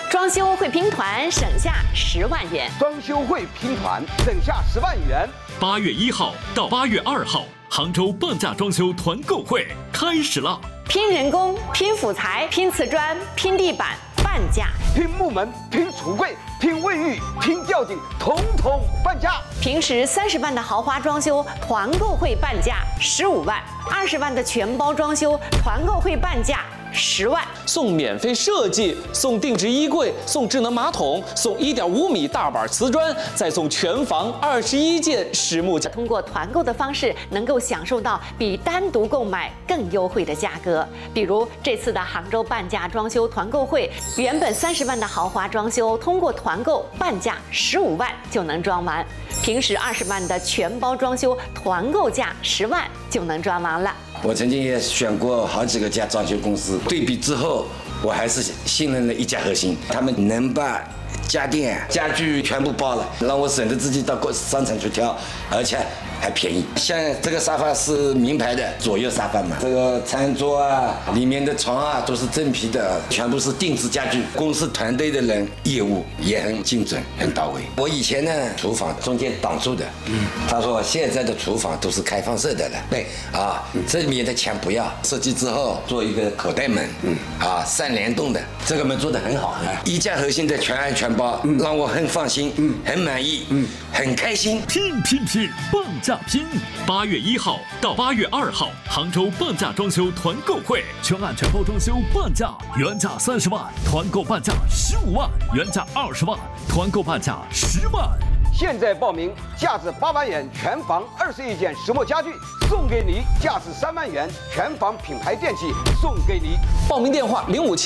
装修会拼团省下10万元。 装修会拼团省下10万元。 8月1号到8月2号，杭州半价装修团购会开始了。 拼人工、拼辅材、拼瓷砖、拼地板，半价。 拼木门、拼橱柜、拼卫浴、拼吊顶，统统半价。 平时30万的豪华装修团购会半价15万，20万的全包装修团购会半价10万， 送免费设计，送定制衣柜，送智能马桶，送1.5米大板瓷砖，再送全房21件实木家。 通过团购的方式，能够享受到比单独购买更优惠的价格。比如这次的杭州半价装修团购会，原本30万的豪华装修，通过团购半价15万就能装完；平时20万的全包装修，团购价10万就能装完了。 我曾经也选过好几个家装修公司，对比之后，我还是信任了一家核心，他们能把家电、家具全部包了，让我省得自己到商场去挑，而且还便宜。像这个沙发是名牌的左右沙发嘛，这个餐桌啊，里面的床啊都是真皮的，全部是定制家具。公司团队的人业务也很精准，很到位。我以前呢，厨房中间挡住的，他说现在的厨房都是开放式的了，对啊，这里面的墙不要，设计之后做一个口袋门，3联动的，这个门做得很好，一家核心的全安全包，让我很放心，很满意，很开心。 拼半价拼！8月1号到8月2号，杭州半价装修团购会，全案全包装修半价，原价30万，团购半价15万，原价20万，团购半价10万。 现在报名，价值8万元全房21件实木家具送给你，价值3万元全房品牌电器送给你。 报名电话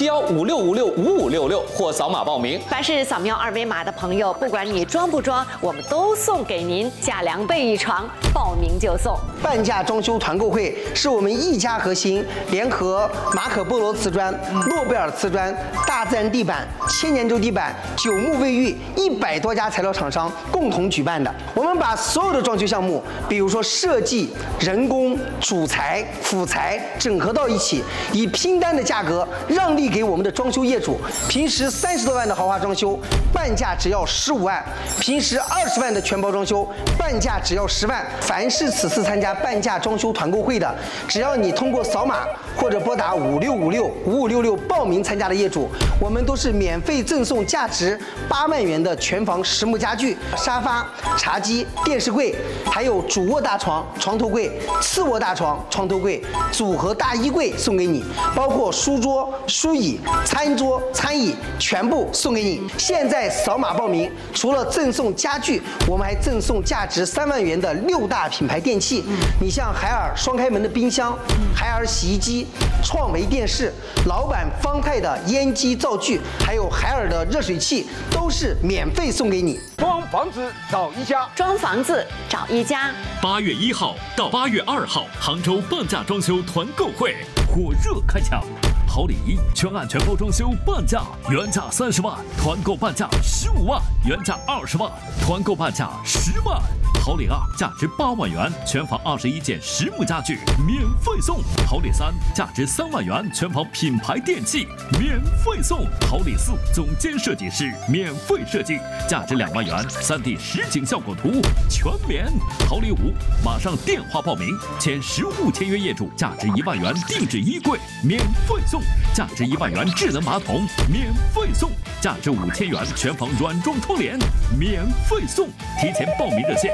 057156565566或扫码报名。 凡是扫描2维码的朋友，不管你装不装，我们都送给您价2倍一床，报名就送。 半价装修团购会是我们一家核心联合马可波罗瓷砖、诺贝尔瓷砖、大自然地板、千年洲地板、九牧卫浴100多家材料厂商共同举办的。我们把所有的装修项目，比如说设计、人工、主材、辅材整合到一起，以拼单的价格让利给我们的装修业主。平时30多万的豪华装修，半价只要15万；平时20万的全包装修，半价只要10万。凡是此次参加半价装修团购会的，只要你通过扫码或者拨打56565566报名参加的业主，我们都是免费赠送价值8万元的全房实木家具、沙发、茶几、电视柜，还有主卧大床、床头柜、次卧大床、床头柜、组合大衣柜送给你，包括书桌、书椅、餐桌、餐椅全部送给你。现在扫码报名，除了赠送家具，我们还赠送价值3万元的6大品牌电器。你像海尔双开门的冰箱、海尔洗衣机、创维电视、老板方太的烟机灶具，还有海尔的热水器，都是免费送给你。 装房子找一家， 装房子找一家。 8月1号到8月2号，杭州半价装修团购会火热开抢。好礼一，全案全包装修半价，原价30万，团购半价15万，原价20万，团购半价10万。好礼2，价值8万元，全房21件实木家具免费送。好礼3，价值3万元，全房品牌电器免费送。好礼4，总监设计师免费设计，价值2万元，3D 实景效果图全免。好礼5，马上电话报名，签实物签约业主，价值1万元定制衣柜免费送，价值1万元智能马桶免费送，价值5000元全房软装窗帘免费送。提前报名热线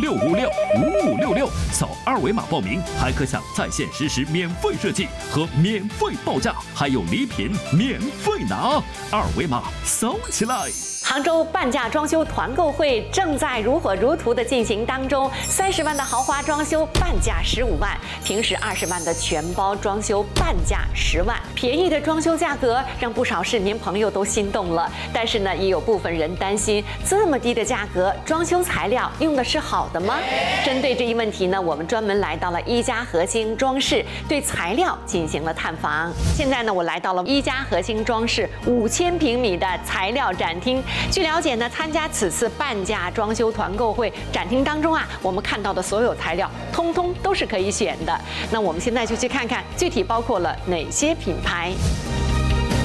56565566，扫2维码报名，还可享在线实时免费设计和免费报价，还有礼品免费拿，2维码扫起来。 杭州半价装修团购会正在如火如荼的进行当中，30万的豪华装修半价15万，平时20万的全包装修半价10万。便宜的装修价格让不少市民朋友都心动了，但是呢，也有部分人担心，这么低的价格，装修材料用的是好的吗？针对这一问题呢，我们专门来到了一家核心装饰，对材料进行了探访。现在呢，我来到了一家核心装饰5000平米的材料展厅。据了解呢，参加此次半价装修团购会展厅当中啊，我们看到的所有材料，通通都是可以选的。那我们现在就去看看具体包括了哪些品牌。